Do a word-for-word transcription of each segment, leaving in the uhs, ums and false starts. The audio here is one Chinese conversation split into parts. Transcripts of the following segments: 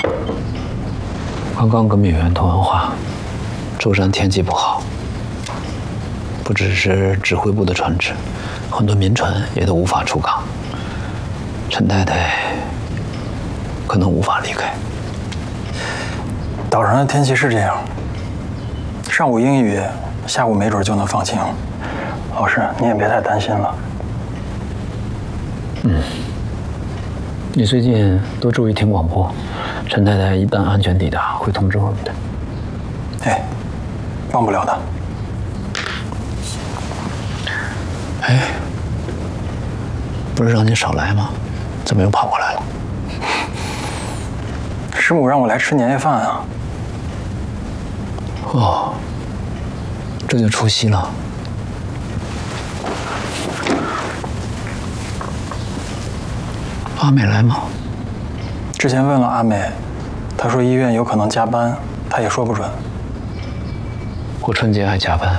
刚刚跟闽源通完话，舟山天气不好，不只是指挥部的船只，很多民船也都无法出港。陈太太可能无法离开。 岛上的天气是这样，上午阴雨，下午没准就能放晴。老师，你也别太担心了。 嗯，你最近多注意听广播，陈太太一旦安全抵达，会通知我们的。 哎，忘不了的。 哎，不是让你少来吗？怎么又跑过来了？ 师母让我来吃年夜饭啊。 哦，这就除夕了。阿美来吗？ 之前问了阿美，她说医院有可能加班，她也说不准。 过春节还加班？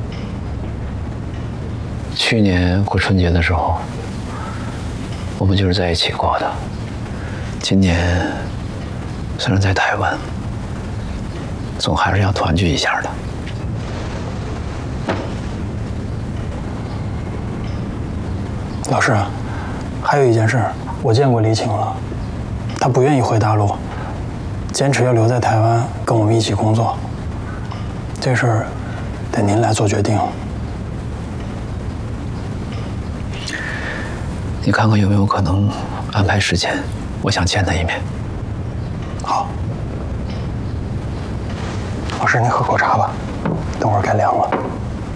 去年过春节的时候，我们就是在一起过的。今年虽然在台湾，总还是要团聚一下的。 老师，还有一件事，我见过李晴了，她不愿意回大陆，坚持要留在台湾跟我们一起工作。这事儿得您来做决定。 你看看有没有可能安排时间，我想见他一面。 好，老师您喝口茶吧，等会儿该凉了。